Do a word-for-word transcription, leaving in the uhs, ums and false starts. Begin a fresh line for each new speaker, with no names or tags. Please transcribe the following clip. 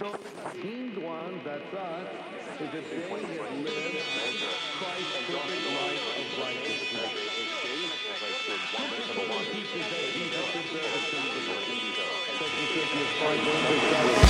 So deemed one that thus is that they have lived Christ's perfect life of righteousness. Scripture clearly teaches that Jesus deserved the kingdom. Second Corinthians five, verse